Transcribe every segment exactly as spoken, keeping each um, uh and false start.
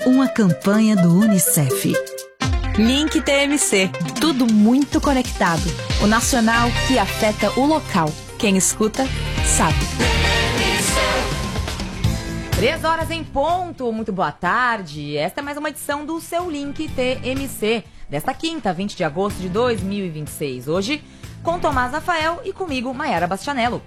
Uma campanha do Unicef. Link T M C. Tudo muito conectado. O nacional que afeta o local. Quem escuta, sabe. Três horas em ponto. Muito boa tarde. Esta é mais uma edição do seu Link T M C. Desta quinta, vinte de agosto de dois mil e vinte e seis. Hoje, com Tomás Rafael e comigo, Maiara Bastianello.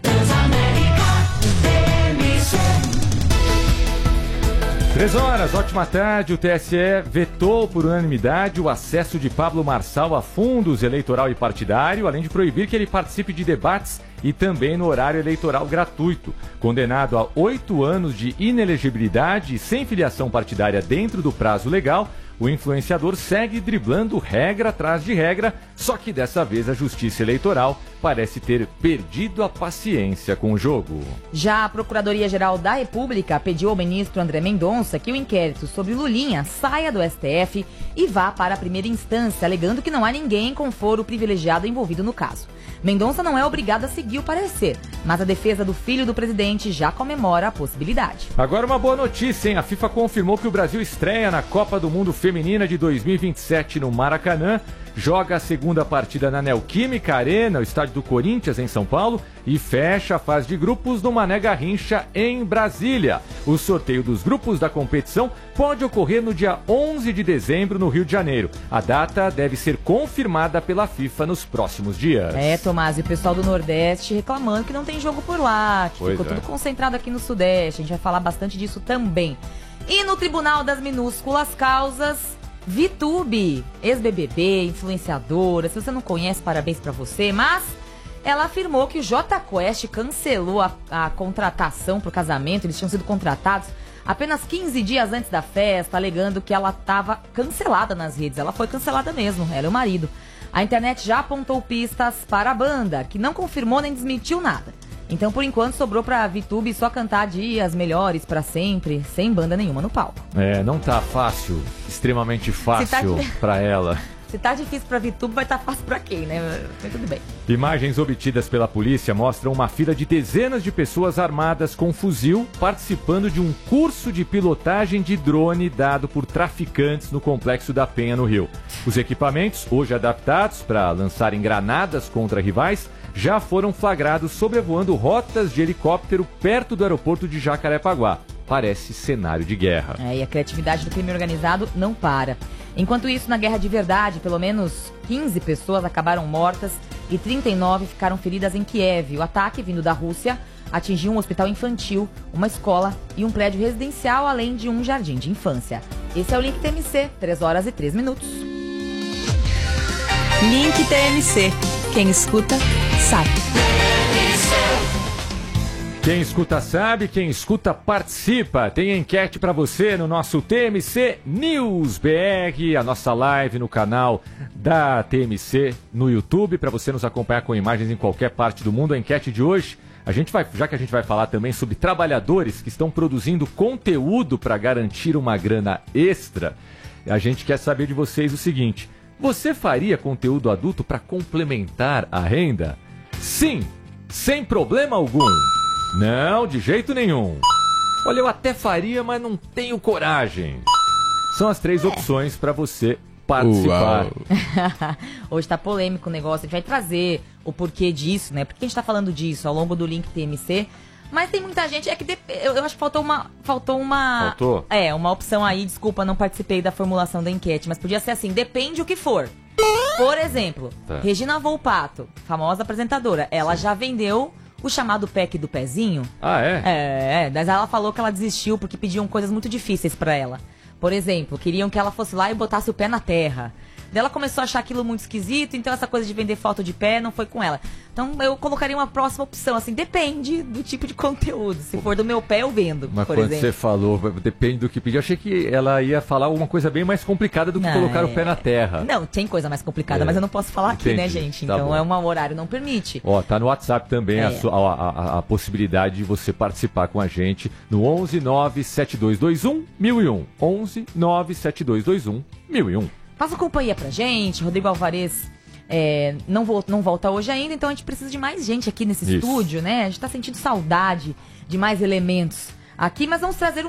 Três horas, ótima tarde. O T S E vetou por unanimidade o acesso de Pablo Marçal a fundos eleitoral e partidário, além de proibir que ele participe de debates e também no horário eleitoral gratuito. Condenado a oito anos de inelegibilidade e sem filiação partidária dentro do prazo legal, o influenciador segue driblando regra atrás de regra, só que dessa vez a Justiça Eleitoral parece ter perdido a paciência com o jogo. Já a Procuradoria-Geral da República pediu ao ministro André Mendonça que o inquérito sobre Lulinha saia do S T F e vá para a primeira instância, alegando que não há ninguém com foro privilegiado envolvido no caso. Mendonça não é obrigado a seguir o parecer, mas a defesa do filho do presidente já comemora a possibilidade. Agora uma boa notícia, hein? A FIFA confirmou que o Brasil estreia na Copa do Mundo Feminina de dois mil e vinte e sete no Maracanã, joga a segunda partida na Neoquímica Arena, o estádio do Corinthians em São Paulo, e fecha a fase de grupos no Mané Garrincha em Brasília. O sorteio dos grupos da competição pode ocorrer no dia onze de dezembro no Rio de Janeiro. A data deve ser confirmada pela FIFA nos próximos dias. É, Tomás, e o pessoal do Nordeste reclamando que não tem jogo por lá, que Pois ficou é. tudo concentrado aqui no Sudeste. A gente vai falar bastante disso também. E no Tribunal das Minúsculas Causas, ViTube, ex-B B B, influenciadora. Se você não conhece, parabéns pra você, mas ela afirmou que o Jota Quest cancelou a, a contratação pro casamento. Eles tinham sido contratados apenas quinze dias antes da festa, alegando que ela estava cancelada nas redes. Ela foi cancelada mesmo, ela e o marido. A internet já apontou pistas para a banda, que não confirmou nem desmentiu nada. Então, por enquanto, sobrou pra ViTube só cantar Dias Melhores pra sempre, sem banda nenhuma no palco. É, não tá fácil, extremamente fácil Se tá- pra ela. Se tá difícil pra ViTube, vai estar tá fácil pra quem, né? Mas tudo bem. Imagens obtidas pela polícia mostram uma fila de dezenas de pessoas armadas com fuzil participando de um curso de pilotagem de drone dado por traficantes no Complexo da Penha, no Rio. Os equipamentos, hoje adaptados para lançarem granadas contra rivais, já foram flagrados sobrevoando rotas de helicóptero perto do aeroporto de Jacarepaguá. Parece cenário de guerra. É, e a criatividade do crime organizado não para. Enquanto isso, na Guerra de Verdade, pelo menos quinze pessoas acabaram mortas e trinta e nove ficaram feridas em Kiev. O ataque, vindo da Rússia, atingiu um hospital infantil, uma escola e um prédio residencial, além de um jardim de infância. Esse é o Link T M C, três horas e três minutos. Link T M C. Quem escuta, sabe. Quem escuta sabe, quem escuta participa. Tem enquete pra você no nosso T M C News B R, a nossa live no canal da T M C no YouTube, pra você nos acompanhar com imagens em qualquer parte do mundo. A enquete de hoje, a gente vai, já que a gente vai falar também sobre trabalhadores que estão produzindo conteúdo para garantir uma grana extra, a gente quer saber de vocês o seguinte: você faria conteúdo adulto para complementar a renda? Sim, sem problema algum. Não, de jeito nenhum. Olha, eu até faria, mas não tenho coragem. São as três opções para você participar. Hoje tá polêmico o negócio, a gente vai trazer o porquê disso, né? Por que a gente tá falando disso ao longo do Link T M C? Mas tem muita gente, é que dep- eu, eu acho que faltou uma... Faltou uma... Faltou? É, uma opção aí, desculpa, não participei da formulação da enquete, mas podia ser assim, depende o que for. Por exemplo, Tá. Regina Volpato, famosa apresentadora, ela já vendeu o chamado pack do pezinho. Ah, é? É, mas ela falou que ela desistiu porque pediam coisas muito difíceis pra ela. Por exemplo, queriam que ela fosse lá e botasse o pé na terra. Daí ela começou a achar aquilo muito esquisito, então essa coisa de vender foto de pé não foi com ela. Então eu colocaria uma próxima opção, assim, depende do tipo de conteúdo. Se for do meu pé, eu vendo, Mas por quando exemplo. você falou, depende do que pedir, eu achei que ela ia falar alguma coisa bem mais complicada do que Não, colocar é- o pé na terra. Não, tem coisa mais complicada, É. mas eu não posso falar aqui, né, Entendi, gente? tá Então bom. é um horário, não permite. Ó, tá no WhatsApp também a, É. su- a, a- a possibilidade de você participar com a gente no onze nove sete dois dois um mil e um. onze nove sete dois dois um mil e um. Faça companhia pra gente, Rodrigo Alvarez é, não, vol- não volta hoje ainda, então a gente precisa de mais gente aqui nesse Isso. estúdio, né? A gente tá sentindo saudade de mais elementos aqui, mas vamos trazer um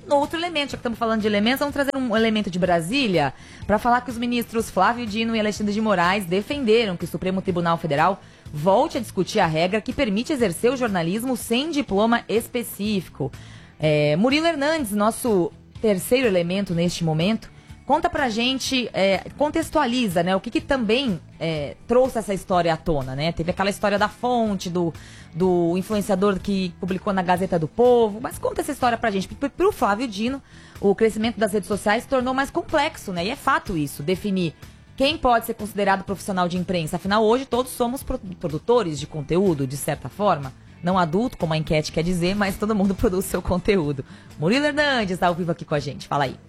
outro elemento, já que estamos falando de elementos, vamos trazer um elemento de Brasília para falar que os ministros Flávio Dino e Alexandre de Moraes defenderam que o Supremo Tribunal Federal volte a discutir a regra que permite exercer o jornalismo sem diploma específico. É, Murilo Hernandes, nosso terceiro elemento neste momento, conta pra gente, é, contextualiza, né, o que, que também é, trouxe essa história à tona, né? Teve aquela história da fonte, do, do influenciador que publicou na Gazeta do Povo, mas conta essa história pra gente, porque pro Flávio Dino, o crescimento das redes sociais se tornou mais complexo, né? E é fato isso, definir quem pode ser considerado profissional de imprensa. Afinal, hoje todos somos produtores de conteúdo, de certa forma. Não adulto, como a enquete quer dizer, mas todo mundo produz seu conteúdo. Murilo Hernandes está ao vivo aqui com a gente. Fala aí.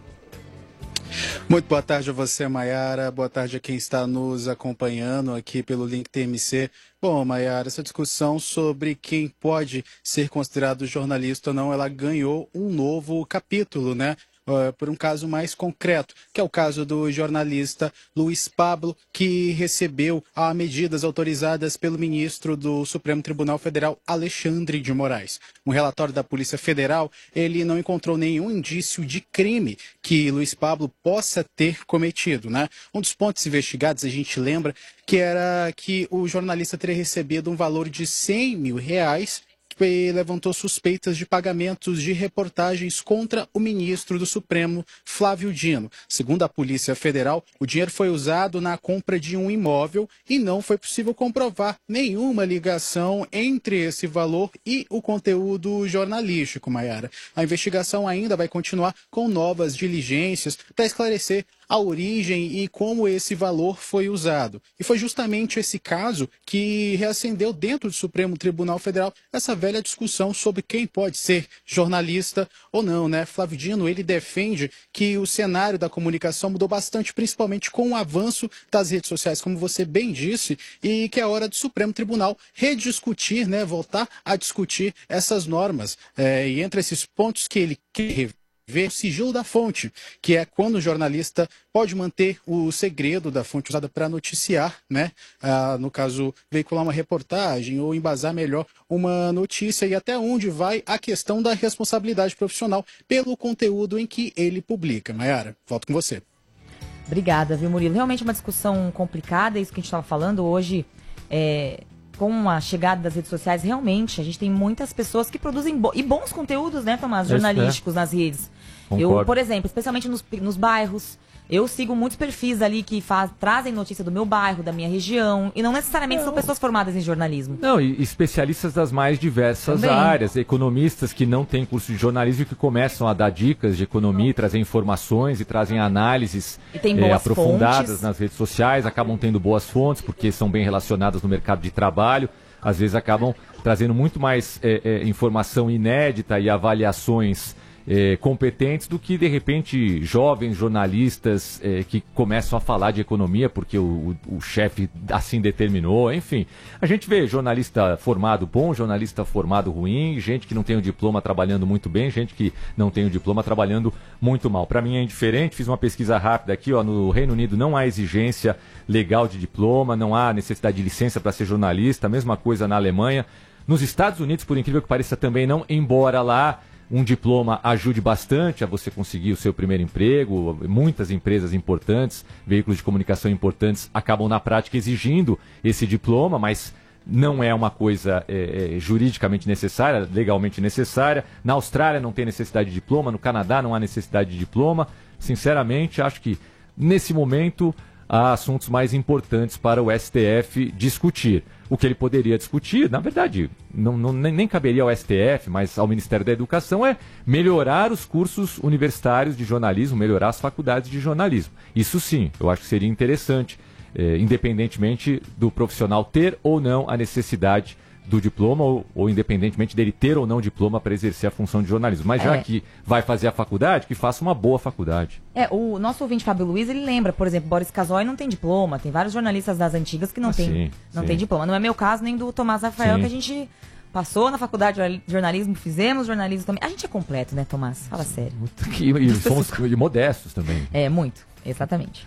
Muito boa tarde a você, Maiara. Boa tarde a quem está nos acompanhando aqui pelo link T M C. Bom, Maiara, essa discussão sobre quem pode ser considerado jornalista ou não, ela ganhou um novo capítulo, né? Uh, por um caso mais concreto, que é o caso do jornalista Luiz Pablo, que recebeu uh, medidas autorizadas pelo ministro do Supremo Tribunal Federal, Alexandre de Moraes. Um relatório da Polícia Federal, ele não encontrou nenhum indício de crime que Luiz Pablo possa ter cometido, né? Um dos pontos investigados, a gente lembra, que era que o jornalista teria recebido um valor de cem mil reais e levantou suspeitas de pagamentos de reportagens contra o ministro do Supremo, Flávio Dino. Segundo a Polícia Federal, o dinheiro foi usado na compra de um imóvel e não foi possível comprovar nenhuma ligação entre esse valor e o conteúdo jornalístico, Maiara. A investigação ainda vai continuar com novas diligências para esclarecer a origem e como esse valor foi usado. E foi justamente esse caso que reacendeu dentro do Supremo Tribunal Federal essa velha discussão sobre quem pode ser jornalista ou não, né? Flávio Dino, ele defende que o cenário da comunicação mudou bastante, principalmente com o avanço das redes sociais, como você bem disse, e que é hora do Supremo Tribunal rediscutir, né? Voltar a discutir essas normas. É, e entre esses pontos que ele quer ver o sigilo da fonte, que é quando o jornalista pode manter o segredo da fonte usada para noticiar, né? Ah, no caso, veicular uma reportagem ou embasar melhor uma notícia, e até onde vai a questão da responsabilidade profissional pelo conteúdo em que ele publica. Maiara, volto com você. Obrigada, viu, Murilo? Realmente uma discussão complicada, isso que a gente estava falando hoje. É... Com a chegada das redes sociais, realmente, a gente tem muitas pessoas que produzem bo- e bons conteúdos, né, Tomás, jornalísticos é. nas redes. Concordo. Eu, por exemplo, especialmente nos, nos bairros, eu sigo muitos perfis ali que faz, trazem notícia do meu bairro, da minha região, e não necessariamente não. são pessoas formadas em jornalismo. Não, e especialistas das mais diversas Também. áreas, economistas que não têm curso de jornalismo e que começam a dar dicas de economia, não. trazer informações e trazem análises é, aprofundadas fontes. nas redes sociais, acabam tendo boas fontes, porque são bem relacionadas no mercado de trabalho, às vezes acabam trazendo muito mais é, é, informação inédita e avaliações É, competentes do que, de repente, jovens jornalistas é, que começam a falar de economia porque o, o, o chefe assim determinou. Enfim, a gente vê jornalista formado bom, jornalista formado ruim, gente que não tem o diploma trabalhando muito bem, gente que não tem o diploma trabalhando muito mal. Para mim é indiferente, fiz uma pesquisa rápida aqui, ó, no Reino Unido não há exigência legal de diploma, não há necessidade de licença para ser jornalista, a mesma coisa na Alemanha. Nos Estados Unidos, por incrível que pareça, também não, embora lá um diploma ajude bastante a você conseguir o seu primeiro emprego. Muitas empresas importantes, veículos de comunicação importantes, acabam na prática exigindo esse diploma, mas não é uma coisa é, é, juridicamente necessária, legalmente necessária. Na Austrália não tem necessidade de diploma, no Canadá não há necessidade de diploma. Sinceramente, acho que nesse momento há assuntos mais importantes para o S T F discutir. O que ele poderia discutir, na verdade, não, não, nem caberia ao S T F, mas ao Ministério da Educação, é melhorar os cursos universitários de jornalismo, melhorar as faculdades de jornalismo. Isso sim, eu acho que seria interessante, eh, independentemente do profissional ter ou não a necessidade do diploma, ou, ou independentemente dele ter ou não diploma para exercer a função de jornalismo. Mas já é. que vai fazer a faculdade, que faça uma boa faculdade. É, o nosso ouvinte Fábio Luiz, ele lembra, por exemplo, Boris Casoy não tem diploma, tem vários jornalistas das antigas que não ah, tem, sim, não sim. tem diploma. Não é meu caso, nem do Tomás Rafael, sim. que a gente passou na faculdade de jornalismo, fizemos jornalismo também. A gente é completo, né, Tomás? Fala sério. Muito, e, e somos e modestos também. É, muito, exatamente.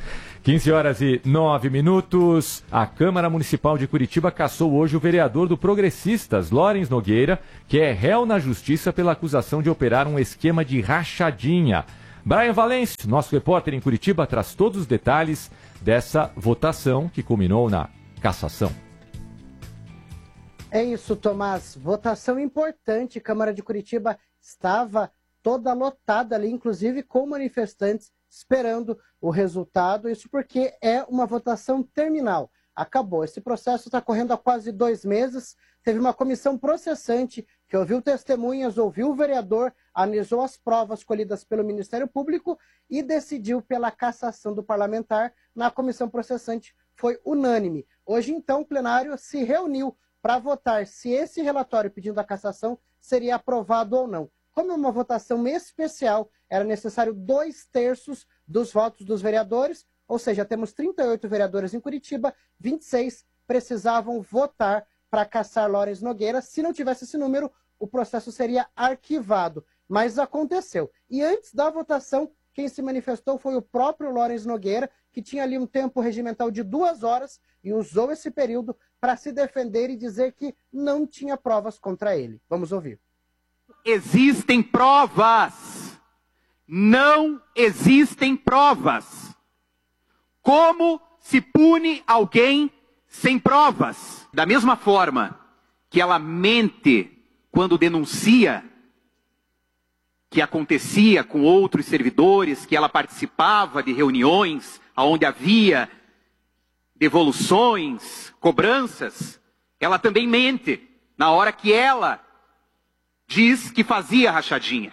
quinze horas e nove minutos. A Câmara Municipal de Curitiba cassou hoje o vereador do Progressistas, Lawrence Nogueira, que é réu na justiça pela acusação de operar um esquema de rachadinha. Brian Valêncio, nosso repórter em Curitiba, traz todos os detalhes dessa votação que culminou na cassação. É isso, Tomás. Votação importante. Câmara de Curitiba estava toda lotada ali, inclusive com manifestantes esperando o resultado. Isso porque é uma votação terminal. Acabou. Esse processo está correndo há quase dois meses. Teve uma comissão processante que ouviu testemunhas, ouviu o vereador, analisou as provas colhidas pelo Ministério Público e decidiu pela cassação do parlamentar. Na comissão processante foi unânime. Hoje, então, o plenário se reuniu para votar se esse relatório pedindo a cassação seria aprovado ou não. Como é uma votação especial, era necessário dois terços dos votos dos vereadores, ou seja, temos trinta e oito vereadores em Curitiba, vinte e seis precisavam votar para cassar Lawrence Nogueira. Se não tivesse esse número, o processo seria arquivado. Mas aconteceu. E antes da votação, quem se manifestou foi o próprio Lawrence Nogueira, que tinha ali um tempo regimental de duas horas e usou esse período para se defender e dizer que não tinha provas contra ele. Vamos ouvir. Existem provas. Não existem provas. Como se pune alguém sem provas? Da mesma forma que ela mente quando denuncia que acontecia com outros servidores, que ela participava de reuniões onde havia devoluções, cobranças, ela também mente na hora que ela diz que fazia rachadinha.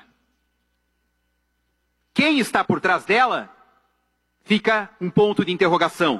Quem está por trás dela fica um ponto de interrogação.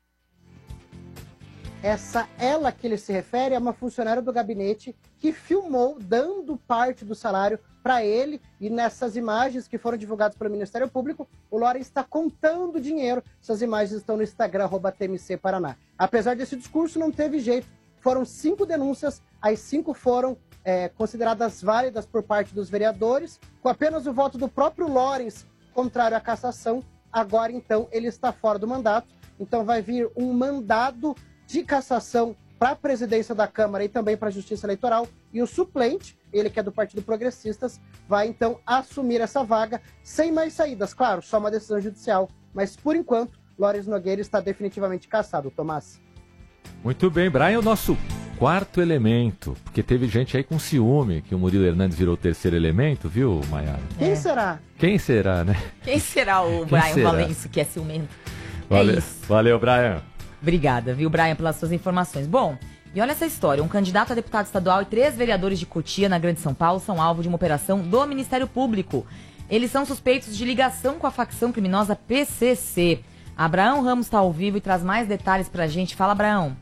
Essa ela que ele se refere é uma funcionária do gabinete que filmou dando parte do salário para ele, e nessas imagens que foram divulgadas pelo Ministério Público, o Lawrence está contando dinheiro. Essas imagens estão no Instagram, arroba T M C Paraná. Apesar desse discurso, não teve jeito. Foram cinco denúncias, as cinco foram é, consideradas válidas por parte dos vereadores, com apenas o voto do próprio Lawrence contrário à cassação. Agora, então, ele está fora do mandato. Então vai vir um mandado de cassação para a presidência da Câmara e também para a Justiça Eleitoral, e o suplente, ele que é do Partido Progressistas, vai então assumir essa vaga sem mais saídas. Claro, só uma decisão judicial, mas por enquanto, Lawrence Nogueira está definitivamente cassado. Tomás. Muito bem, Brian, o nosso quarto elemento, porque teve gente aí com ciúme que o Murilo Hernandes virou o terceiro elemento, viu, Maiara? Quem é. será? Quem será, né? Quem será o Quem Brian será? Valêncio que é ciumento? Valeu, é isso. Valeu, Brian. Obrigada, viu, Brian, pelas suas informações. Bom, e olha essa história. Um candidato a deputado estadual e três vereadores de Cotia, na Grande São Paulo, são alvo de uma operação do Ministério Público. Eles são suspeitos de ligação com a facção criminosa P C C. Abraão Ramos está ao vivo e traz mais detalhes pra gente. Fala, Abraão.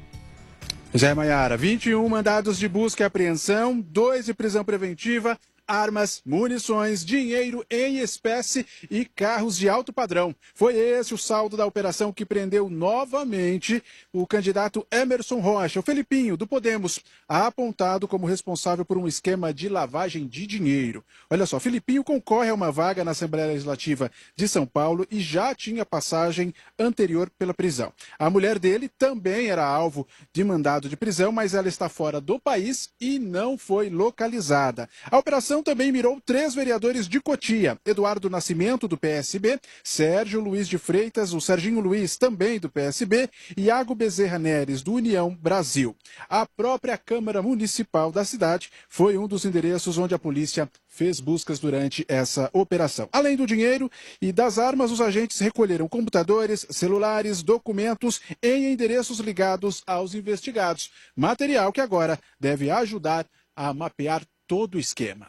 Zé Maiara, vinte e um mandados de busca e apreensão, dois de prisão preventiva, armas, munições, dinheiro em espécie e carros de alto padrão. Foi esse o saldo da operação que prendeu novamente o candidato Emerson Rocha, o Felipinho, do Podemos, apontado como responsável por um esquema de lavagem de dinheiro. Olha só, Felipinho concorre a uma vaga na Assembleia Legislativa de São Paulo e já tinha passagem anterior pela prisão. A mulher dele também era alvo de mandado de prisão, mas ela está fora do país e não foi localizada. A operação também mirou três vereadores de Cotia: Eduardo Nascimento, do P S B, Sérgio Luiz de Freitas, o Serginho Luiz, também do P S B, e Iago Bezerra Neres, do União Brasil. A própria Câmara Municipal da cidade foi um dos endereços onde a polícia fez buscas durante essa operação. Além do dinheiro e das armas, os agentes recolheram computadores, celulares, documentos em endereços ligados aos investigados. Material que agora deve ajudar a mapear todo o esquema.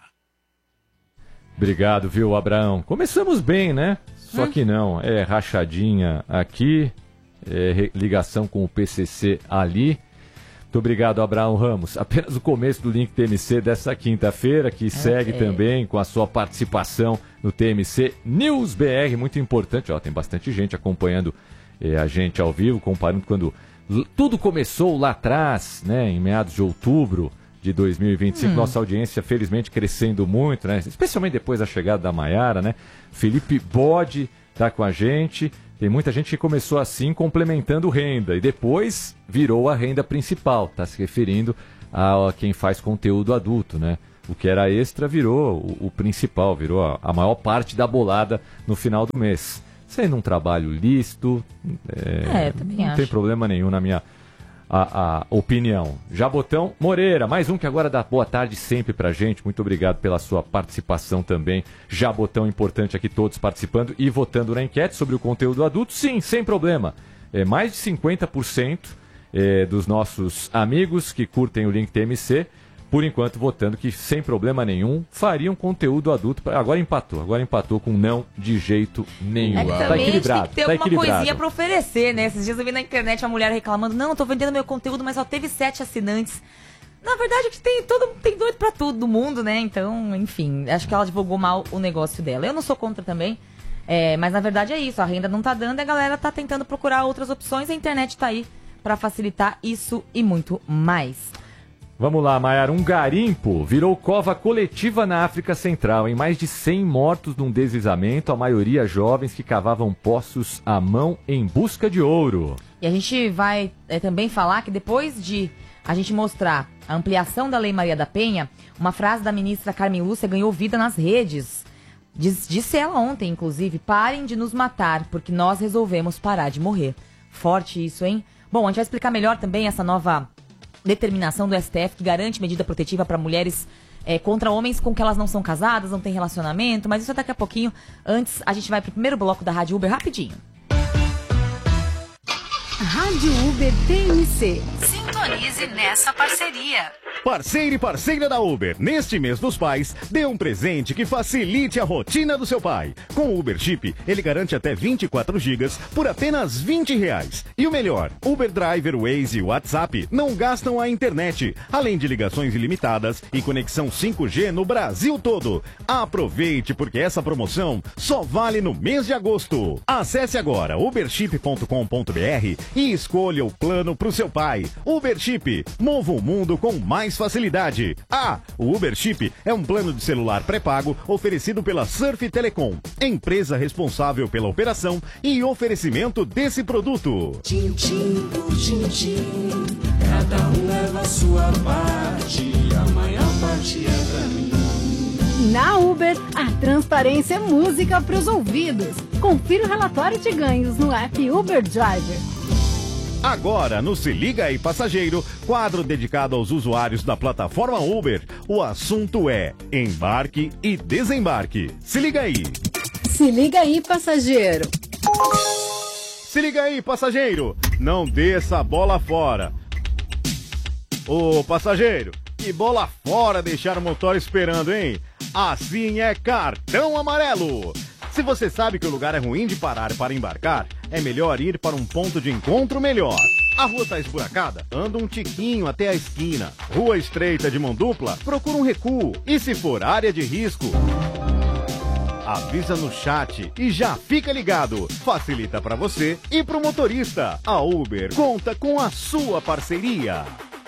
Obrigado, viu, Abraão? Começamos bem, né? Só que não, é rachadinha aqui, é ligação com o P C C ali. Muito obrigado, Abraão Ramos. Apenas o começo do Link T M C dessa quinta-feira, que segue também com a sua participação no T M C News B R, muito importante. Ó, tem bastante gente acompanhando é, a gente ao vivo, comparando quando tudo começou lá atrás, né, em meados de outubro. de dois mil e vinte e cinco. Hum. Nossa audiência, felizmente, crescendo muito, né? Especialmente depois da chegada da Maiara, né? Felipe Bode tá com a gente. Tem muita gente que começou assim, complementando renda, e depois virou a renda principal. Tá se referindo a quem faz conteúdo adulto, né? O que era extra virou o, o principal, virou a, a maior parte da bolada no final do mês. Sendo um trabalho lícito, é, É, também não acho. tem problema nenhum na minha a, a opinião. Jabotão Moreira, mais um que agora dá boa tarde sempre pra gente. Muito obrigado pela sua participação também. Jabotão importante aqui, todos participando e votando na enquete sobre o conteúdo adulto. Sim, sem problema. É, mais de cinquenta por cento é, dos nossos amigos que curtem o Link T M C, por enquanto votando que sem problema nenhum fariam conteúdo adulto. Agora empatou, agora empatou com não de jeito nenhum. É que Tá também equilibrado, a gente tem que ter tá alguma equilibrado. coisinha pra oferecer, né? Esses dias eu vi na internet a mulher reclamando, não, eu tô vendendo meu conteúdo, mas só teve sete assinantes. Na verdade, que tem todo tem doido pra tudo do mundo, né? Então, enfim, acho que ela divulgou mal o negócio dela. Eu não sou contra também, é, mas na verdade é isso, a renda não tá dando e a galera tá tentando procurar outras opções, a internet tá aí pra facilitar isso e muito mais. Vamos lá, Maiara. Um garimpo virou cova coletiva na África Central, em mais de cem mortos num deslizamento, a maioria jovens que cavavam poços à mão em busca de ouro. E a gente vai é, também falar que depois de a gente mostrar a ampliação da Lei Maria da Penha, uma frase da ministra Carmen Lúcia ganhou vida nas redes. Diz, disse ela ontem, inclusive, parem de nos matar, porque nós resolvemos parar de morrer. Forte isso, hein? Bom, a gente vai explicar melhor também essa nova determinação do S T F que garante medida protetiva para mulheres é, contra homens com que elas não são casadas, não têm relacionamento, mas isso é daqui a pouquinho. Antes, a gente vai pro primeiro bloco da Rádio Uber rapidinho. Rádio Uber T M C. Sintonize nessa parceria. Parceiro e parceira da Uber, neste mês dos pais, dê um presente que facilite a rotina do seu pai. Com o Uber Chip, ele garante até vinte e quatro gigas por apenas vinte reais. E o melhor, Uber Driver, Waze e WhatsApp não gastam a internet, além de ligações ilimitadas e conexão cinco G no Brasil todo. Aproveite, porque essa promoção só vale no mês de agosto. Acesse agora uberchip ponto com ponto br e escolha o plano para o seu pai. Uber Chip, mova o mundo com mais facilidade. Ah, o Uber Chip é um plano de celular pré-pago oferecido pela Surf Telecom, empresa responsável pela operação e oferecimento desse produto. Tchim, tchim, tchim, tchim, cada um leva a sua parte, a maior parte é pra mim. Na Uber, a transparência é música para os ouvidos. Confira o relatório de ganhos no app Uber Driver. Agora, no Se Liga Aí Passageiro, quadro dedicado aos usuários da plataforma Uber, o assunto é embarque e desembarque. Se liga aí! Se liga aí, passageiro. Se liga aí, passageiro! Não desça a bola fora. Ô, passageiro, que bola fora deixar o motor esperando, hein? Assim é cartão amarelo! Se você sabe que o lugar é ruim de parar para embarcar, é melhor ir para um ponto de encontro melhor. A rua está esburacada? Anda um tiquinho até a esquina. Rua estreita de mão dupla? Procura um recuo. E se for área de risco, avisa no chat e já fica ligado. Facilita para você e para o motorista. A Uber conta com a sua parceria.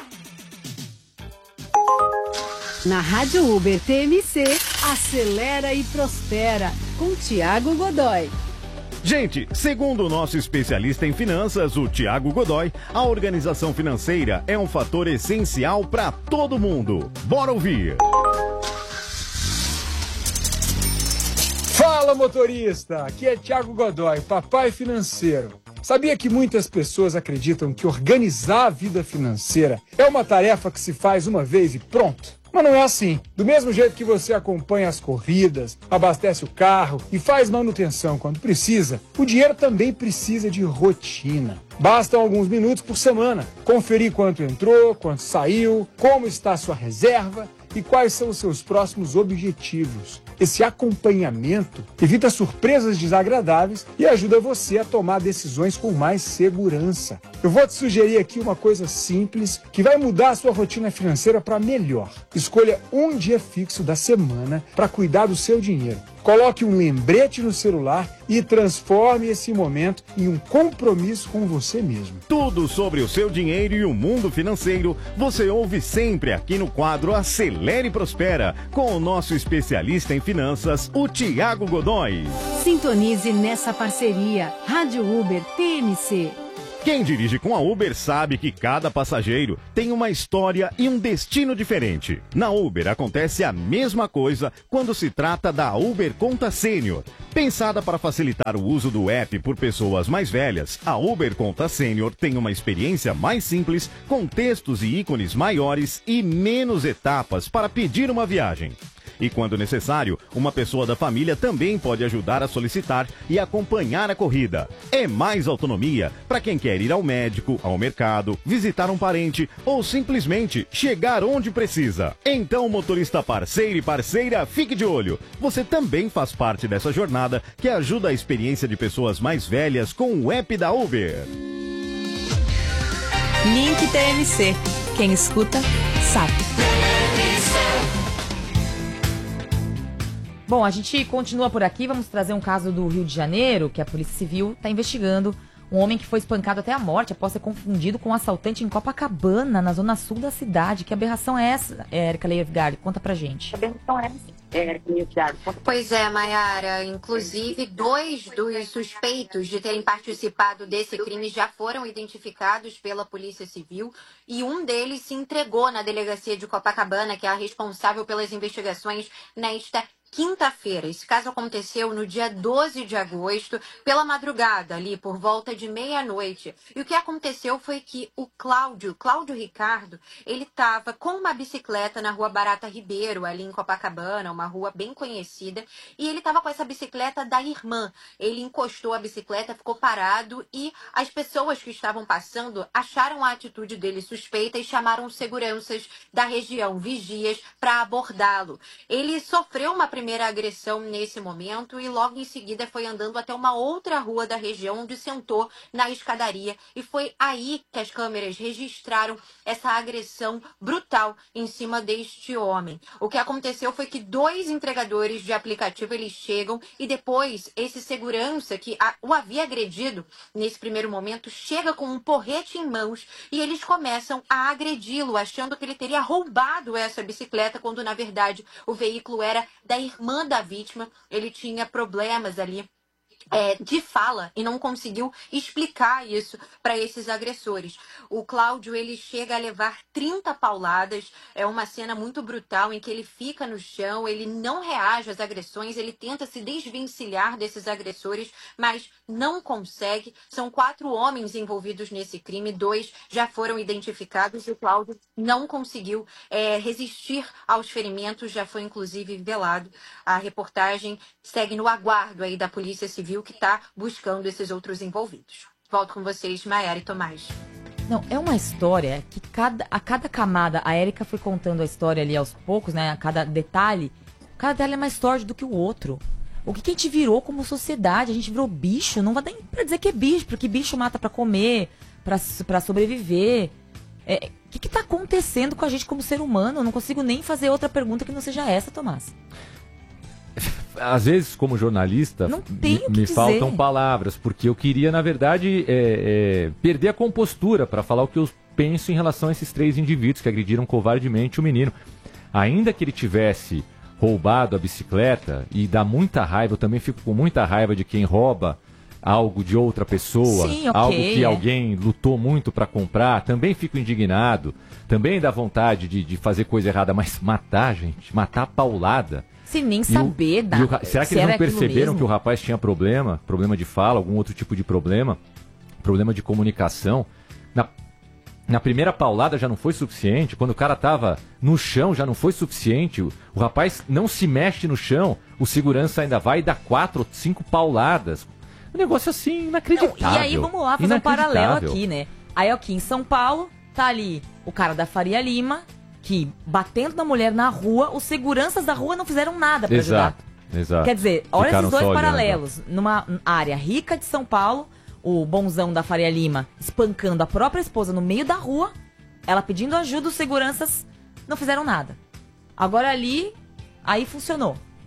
Na Rádio Uber T M C, acelera e prospera, com Tiago Godoy. Gente, segundo o nosso especialista em finanças, o Tiago Godoy, a organização financeira é um fator essencial para todo mundo. Bora ouvir! Fala, motorista! Aqui é Tiago Godoy, papai financeiro. Sabia que muitas pessoas acreditam que organizar a vida financeira é uma tarefa que se faz uma vez e pronto? Mas não é assim. Do mesmo jeito que você acompanha as corridas, abastece o carro e faz manutenção quando precisa, o dinheiro também precisa de rotina. Bastam alguns minutos por semana. Conferir quanto entrou, quanto saiu, como está a sua reserva e quais são os seus próximos objetivos. Esse acompanhamento evita surpresas desagradáveis e ajuda você a tomar decisões com mais segurança. Eu vou te sugerir aqui uma coisa simples que vai mudar a sua rotina financeira para melhor. Escolha um dia fixo da semana para cuidar do seu dinheiro. Coloque um lembrete no celular e transforme esse momento em um compromisso com você mesmo. Tudo sobre o seu dinheiro e o mundo financeiro você ouve sempre aqui no quadro Acelere e Prospera, com o nosso especialista em finanças, o Tiago Godoy. Sintonize nessa parceria. Rádio Uber T M C. Quem dirige com a Uber sabe que cada passageiro tem uma história e um destino diferente. Na Uber acontece a mesma coisa quando se trata da Uber Conta Sênior. Pensada para facilitar o uso do app por pessoas mais velhas, a Uber Conta Sênior tem uma experiência mais simples, com textos e ícones maiores e menos etapas para pedir uma viagem. E quando necessário, uma pessoa da família também pode ajudar a solicitar e acompanhar a corrida. É mais autonomia para quem quer ir ao médico, ao mercado, visitar um parente ou simplesmente chegar onde precisa. Então, motorista parceiro e parceira, fique de olho. Você também faz parte dessa jornada que ajuda a experiência de pessoas mais velhas com o app da Uber. Link T M C. Quem escuta, sabe. Bom, a gente continua por aqui, vamos trazer um caso do Rio de Janeiro, que a Polícia Civil está investigando. Um homem que foi espancado até a morte após ser confundido com um assaltante em Copacabana, na zona sul da cidade. Que aberração é essa, Érica Leivgard? Conta pra gente. Que aberração é essa? Pois é, Mayara. Inclusive, dois dos suspeitos de terem participado desse crime já foram identificados pela Polícia Civil e um deles se entregou na delegacia de Copacabana, que é a responsável pelas investigações nesta quinta-feira. Esse caso aconteceu no dia doze de agosto, pela madrugada, ali por volta de meia-noite. E o que aconteceu foi que o Cláudio, Cláudio Ricardo, ele estava com uma bicicleta na rua Barata Ribeiro, ali em Copacabana, uma rua bem conhecida, e ele estava com essa bicicleta da irmã. Ele encostou a bicicleta, ficou parado e as pessoas que estavam passando acharam a atitude dele suspeita e chamaram seguranças da região, vigias, para abordá-lo. Ele sofreu uma primeira primeira agressão nesse momento e logo em seguida foi andando até uma outra rua da região onde sentou na escadaria e foi aí que as câmeras registraram essa agressão brutal em cima deste homem. O que aconteceu foi que dois entregadores de aplicativo eles chegam e depois esse segurança que a, o havia agredido nesse primeiro momento chega com um porrete em mãos e eles começam a agredi-lo achando que ele teria roubado essa bicicleta quando na verdade o veículo era da irmã da vítima. Ele tinha problemas ali É, de fala e não conseguiu explicar isso para esses agressores. O Cláudio ele chega a levar trinta pauladas, é uma cena muito brutal em que ele fica no chão, ele não reage às agressões, ele tenta se desvencilhar desses agressores, mas não consegue. São quatro homens envolvidos nesse crime, dois já foram identificados e o Cláudio não conseguiu é, resistir aos ferimentos, já foi inclusive velado. A reportagem segue no aguardo aí da Polícia Civil que está buscando esses outros envolvidos. Volto com vocês, Mayara e Tomás. Não, é uma história que cada, a cada camada, a Érica foi contando a história ali aos poucos, né? A cada detalhe, cada detalhe é mais história do que o outro. O que, que a gente virou como sociedade? A gente virou bicho, não vai dar nem pra dizer que é bicho, porque bicho mata pra comer, pra, pra sobreviver. É, o que, que tá acontecendo com a gente como ser humano? Eu não consigo nem fazer outra pergunta que não seja essa, Tomás. Às vezes, como jornalista, me, me faltam palavras, porque eu queria, na verdade, é, é, perder a compostura para falar o que eu penso em relação a esses três indivíduos que agrediram covardemente o menino. Ainda que ele tivesse roubado a bicicleta, e dá muita raiva, eu também fico com muita raiva de quem rouba algo de outra pessoa, Sim, okay, algo que é. alguém lutou muito para comprar, também fico indignado, também dá vontade de, de fazer coisa errada, mas matar, gente, matar a paulada. Se nem saber, o, dá. O, será que eles não perceberam que o rapaz tinha problema, problema de fala, algum outro tipo de problema, problema de comunicação? Na, na primeira paulada já não foi suficiente, quando o cara tava no chão já não foi suficiente, o, o rapaz não se mexe no chão, o segurança ainda vai e dá quatro ou cinco pauladas. Um negócio assim, inacreditável. Não, e aí vamos lá fazer um paralelo aqui, né? Aí aqui em São Paulo, tá ali o cara da Faria Lima, que batendo na mulher na rua, os seguranças da rua não fizeram nada pra exato, ajudar. Exato. Quer dizer, olha Ficaram esses dois só paralelos. olhando. Numa área rica de São Paulo, o bonzão da Faria Lima espancando a própria esposa no meio da rua, ela pedindo ajuda, os seguranças não fizeram nada. Agora ali, aí funcionou.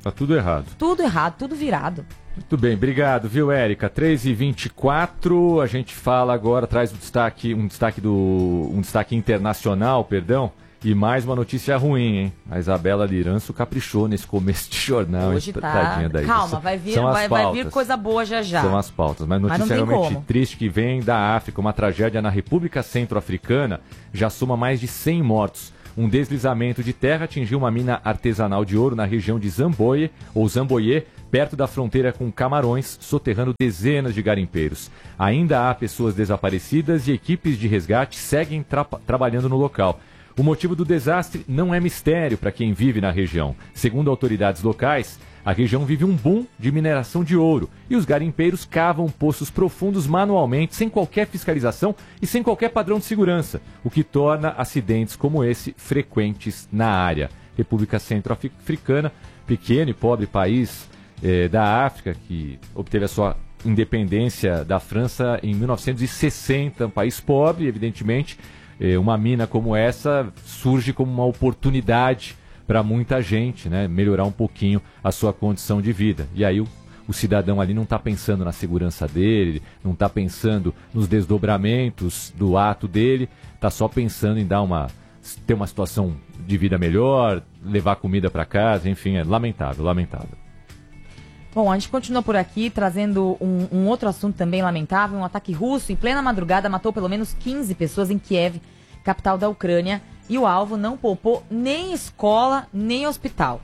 Tá tudo errado. Tudo errado, tudo virado. Muito bem, obrigado, viu, Érica? três e vinte e quatro, a gente fala agora, traz um destaque, um destaque do. um destaque internacional, perdão. E mais uma notícia ruim, hein? A Isabela Liranço caprichou nesse começo de jornal. Hoje tá... Tadinha daí. Calma, vai vir, vai, vai vir coisa boa já já. São as pautas. Mas notícia Mas realmente como. triste que vem da África. Uma tragédia na República Centro-Africana já soma mais de cem mortos. Um deslizamento de terra atingiu uma mina artesanal de ouro na região de Zamboye, ou Zamboye, perto da fronteira com Camarões, soterrando dezenas de garimpeiros. Ainda há pessoas desaparecidas e equipes de resgate seguem tra- trabalhando no local. O motivo do desastre não é mistério para quem vive na região. Segundo autoridades locais, a região vive um boom de mineração de ouro e os garimpeiros cavam poços profundos manualmente, sem qualquer fiscalização e sem qualquer padrão de segurança, o que torna acidentes como esse frequentes na área. República Centro-Africana, pequeno e pobre país eh, da África, que obteve a sua independência da França em mil novecentos e sessenta, um país pobre, evidentemente. Uma mina como essa surge como uma oportunidade para muita gente, né, melhorar um pouquinho a sua condição de vida. E aí o, o cidadão ali não está pensando na segurança dele, não está pensando nos desdobramentos do ato dele, está só pensando em dar uma, ter uma situação de vida melhor, levar comida para casa, enfim, é lamentável, lamentável. Bom, a gente continua por aqui trazendo um, um outro assunto também lamentável. Um ataque russo em plena madrugada matou pelo menos quinze pessoas em Kiev, capital da Ucrânia. E o alvo não poupou nem escola, nem hospital.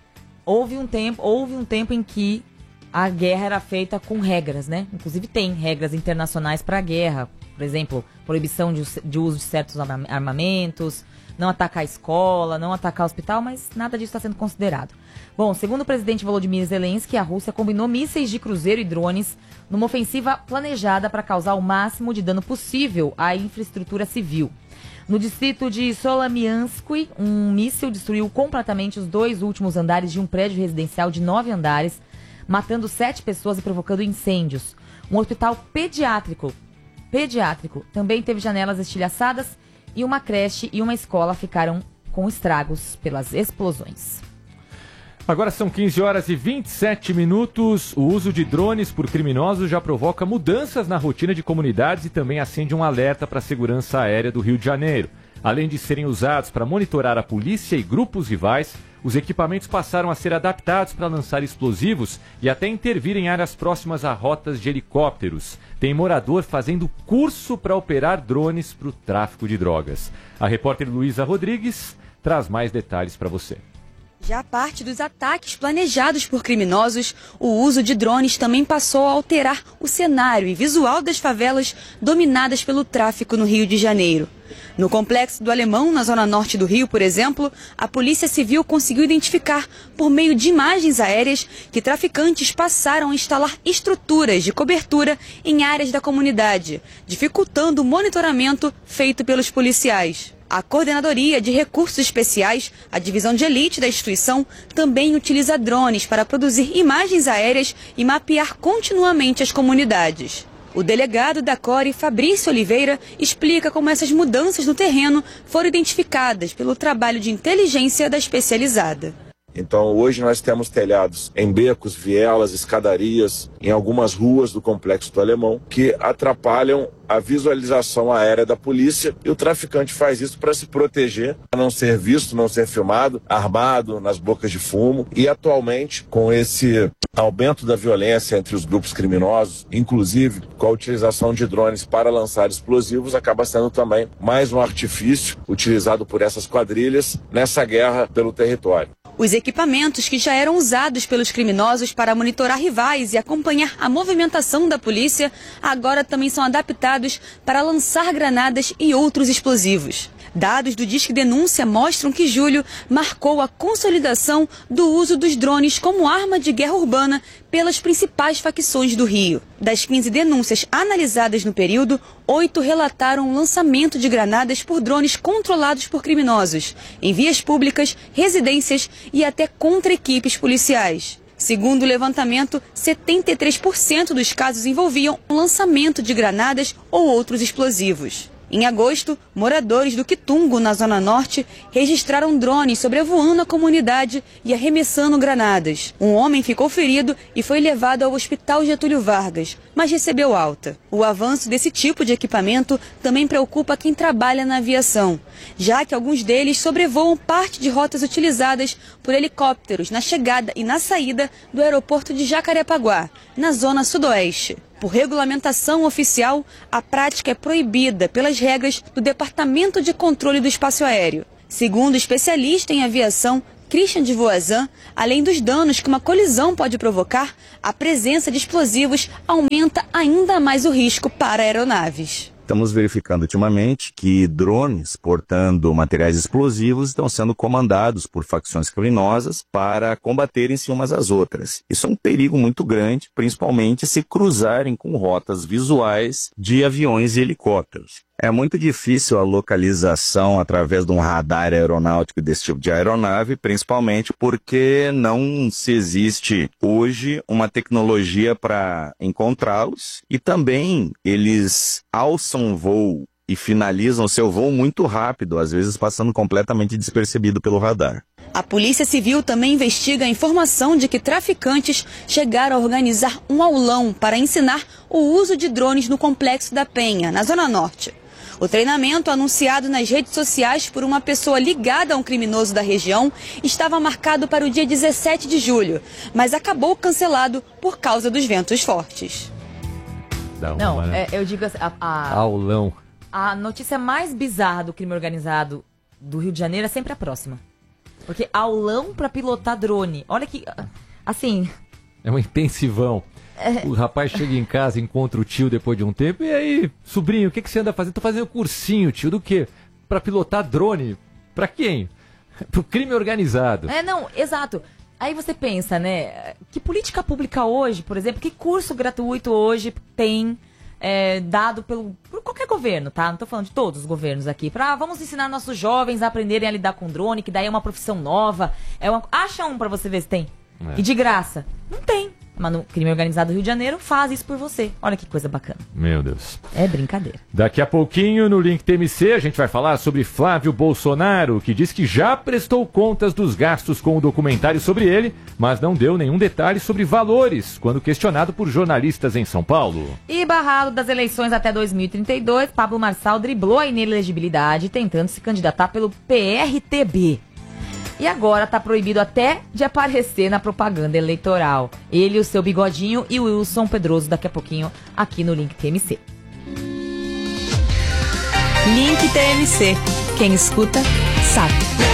Houve um tempo, houve um tempo em que a guerra era feita com regras, né? Inclusive tem regras internacionais para a guerra. Por exemplo, proibição de, de uso de certos armamentos, não atacar a escola, não atacar o hospital, mas nada disso está sendo considerado. Bom, segundo o presidente Volodymyr Zelensky, a Rússia combinou mísseis de cruzeiro e drones numa ofensiva planejada para causar o máximo de dano possível à infraestrutura civil. No distrito de Solamiansk, um míssil destruiu completamente os dois últimos andares de um prédio residencial de nove andares, matando sete pessoas e provocando incêndios. Um hospital pediátrico, pediátrico também teve janelas estilhaçadas e uma creche e uma escola ficaram com estragos pelas explosões. Agora são quinze horas e vinte e sete minutos. O uso de drones por criminosos já provoca mudanças na rotina de comunidades e também acende um alerta para a segurança aérea do Rio de Janeiro. Além de serem usados para monitorar a polícia e grupos rivais, os equipamentos passaram a ser adaptados para lançar explosivos e até intervir em áreas próximas a rotas de helicópteros. Tem morador fazendo curso para operar drones para o tráfico de drogas. A repórter Luísa Rodrigues traz mais detalhes para você. Já parte dos ataques planejados por criminosos, o uso de drones também passou a alterar o cenário e visual das favelas dominadas pelo tráfico no Rio de Janeiro. No Complexo do Alemão, na zona norte do Rio, por exemplo, a Polícia Civil conseguiu identificar, por meio de imagens aéreas, que traficantes passaram a instalar estruturas de cobertura em áreas da comunidade, dificultando o monitoramento feito pelos policiais. A Coordenadoria de Recursos Especiais, a divisão de elite da instituição, também utiliza drones para produzir imagens aéreas e mapear continuamente as comunidades. O delegado da Core, Fabrício Oliveira, explica como essas mudanças no terreno foram identificadas pelo trabalho de inteligência da especializada. Então hoje nós temos telhados em becos, vielas, escadarias, em algumas ruas do Complexo do Alemão, que atrapalham a visualização aérea da polícia, e o traficante faz isso para se proteger, para não ser visto, não ser filmado, armado nas bocas de fumo. E atualmente, com esse aumento da violência entre os grupos criminosos, inclusive com a utilização de drones para lançar explosivos, acaba sendo também mais um artifício utilizado por essas quadrilhas nessa guerra pelo território. Os equipamentos que já eram usados pelos criminosos para monitorar rivais e acompanhar a movimentação da polícia, agora também são adaptados para lançar granadas e outros explosivos. Dados do Disque Denúncia mostram que julho marcou a consolidação do uso dos drones como arma de guerra urbana pelas principais facções do Rio. Das quinze denúncias analisadas no período, oito relataram o lançamento de granadas por drones controlados por criminosos, em vias públicas, residências e até contra equipes policiais. Segundo o levantamento, setenta e três por cento dos casos envolviam o lançamento de granadas ou outros explosivos. Em agosto, moradores do Quitungo, na Zona Norte, registraram drones sobrevoando a comunidade e arremessando granadas. Um homem ficou ferido e foi levado ao Hospital Getúlio Vargas, mas recebeu alta. O avanço desse tipo de equipamento também preocupa quem trabalha na aviação, já que alguns deles sobrevoam parte de rotas utilizadas por helicópteros na chegada e na saída do aeroporto de Jacarepaguá, na Zona Sudoeste. Por regulamentação oficial, a prática é proibida pelas regras do Departamento de Controle do Espaço Aéreo. Segundo o especialista em aviação, Christian de Voazan, além dos danos que uma colisão pode provocar, a presença de explosivos aumenta ainda mais o risco para aeronaves. Estamos verificando ultimamente que drones portando materiais explosivos estão sendo comandados por facções criminosas para combaterem-se umas às outras. Isso é um perigo muito grande, principalmente se cruzarem com rotas visuais de aviões e helicópteros. É muito difícil a localização através de um radar aeronáutico desse tipo de aeronave, principalmente porque não se existe hoje uma tecnologia para encontrá-los e também eles alçam voo e finalizam seu voo muito rápido, às vezes passando completamente despercebido pelo radar. A Polícia Civil também investiga a informação de que traficantes chegaram a organizar um aulão para ensinar o uso de drones no Complexo da Penha, na Zona Norte. O treinamento, anunciado nas redes sociais por uma pessoa ligada a um criminoso da região, estava marcado para o dia dezessete de julho, mas acabou cancelado por causa dos ventos fortes. Dá uma, Não, né? é, eu digo assim, a, a, Aulão. a notícia mais bizarra do crime organizado do Rio de Janeiro é sempre a próxima. Porque aulão pra pilotar drone. Olha que, assim... É um intensivão. É... O rapaz chega em casa, encontra o tio depois de um tempo. E aí, sobrinho, o que, que você anda fazendo? Tô fazendo cursinho, tio. Do quê? Pra pilotar drone. Pra quem? Pro crime organizado. É, não, exato. Aí você pensa, né? Que política pública hoje, por exemplo, que curso gratuito hoje tem é, dado pelo, por qualquer governo, tá? Não tô falando de todos os governos aqui. Pra, vamos ensinar nossos jovens a aprenderem a lidar com drone, que daí é uma profissão nova. É uma, acha um pra você ver se tem. É. E de graça. Não tem. Mas no crime organizado do Rio de Janeiro faz isso por você. Olha que coisa bacana. Meu Deus. É brincadeira. Daqui a pouquinho, no Link T M C, a gente vai falar sobre Flávio Bolsonaro, que diz que já prestou contas dos gastos com o documentário sobre ele, mas não deu nenhum detalhe sobre valores, quando questionado por jornalistas em São Paulo. E barrado das eleições até dois mil e trinta e dois, Pablo Marçal driblou a inelegibilidade, tentando se candidatar pelo P R T B. E agora tá proibido até de aparecer na propaganda eleitoral. Ele, o seu bigodinho e o Wilson Pedroso daqui a pouquinho aqui no Link T M C. Link T M C. Quem escuta, sabe.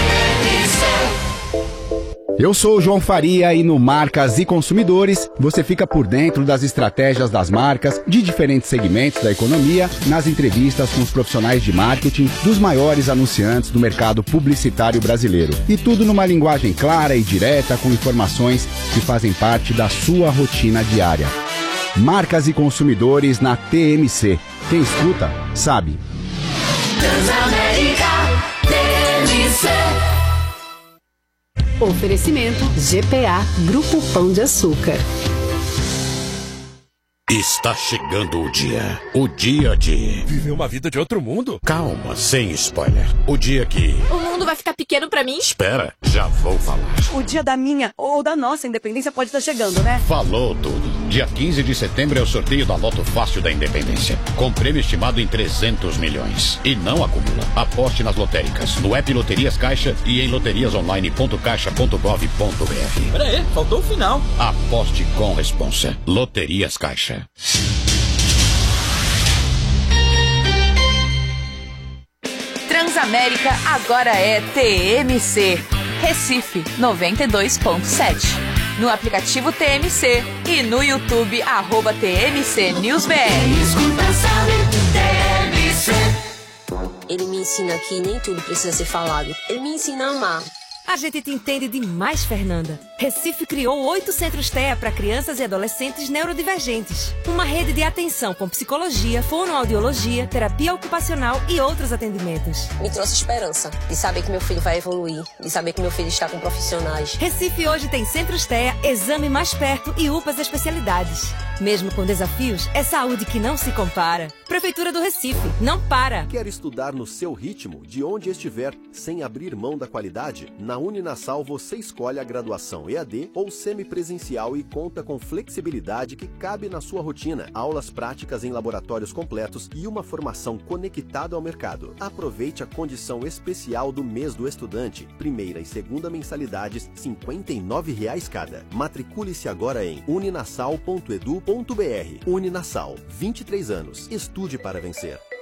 Eu sou o João Faria e no Marcas e Consumidores você fica por dentro das estratégias das marcas de diferentes segmentos da economia, nas entrevistas com os profissionais de marketing dos maiores anunciantes do mercado publicitário brasileiro. E tudo numa linguagem clara e direta com informações que fazem parte da sua rotina diária. Marcas e Consumidores na T M C. Quem escuta, sabe. Transamérica T M C. Oferecimento G P A Grupo Pão de Açúcar. Está chegando o dia. O dia de... Viver uma vida de outro mundo? Calma, sem spoiler. O dia que... O mundo vai ficar pequeno pra mim? Espera, já vou falar. O dia da minha ou da nossa independência pode estar chegando, né? Falou tudo. Dia quinze de setembro é o sorteio da Loto Fácil da Independência. Com prêmio estimado em trezentos milhões. E não acumula. Aposte nas lotéricas, no app Loterias Caixa e em loterias online ponto caixa ponto gov ponto br. Pera aí, faltou o final. Aposte com responsa. Loterias Caixa. Transamérica agora é T M C. Recife noventa e dois ponto sete. No aplicativo T M C e no YouTube, arroba T M C News B R. Ele me ensina que nem tudo precisa ser falado. Ele me ensina a amar. A gente te entende demais, Fernanda. Recife criou oito centros T E A para crianças e adolescentes neurodivergentes. Uma rede de atenção com psicologia, fonoaudiologia, terapia ocupacional e outros atendimentos. Me trouxe esperança de saber que meu filho vai evoluir, de saber que meu filho está com profissionais. Recife hoje tem centros T E A, exame mais perto e U P As especialidades. Mesmo com desafios, é saúde que não se compara. Prefeitura do Recife, não para! Quer estudar no seu ritmo, de onde estiver, sem abrir mão da qualidade? Na Uninasal você escolhe a graduação E A D ou semipresencial e conta com flexibilidade que cabe na sua rotina, aulas práticas em laboratórios completos e uma formação conectada ao mercado. Aproveite a condição especial do mês do estudante. Primeira e segunda mensalidades, cinquenta e nove reais cada. Matricule-se agora em uninasal ponto edu ponto br. Uninasal, vinte e três anos. Estude para vencer.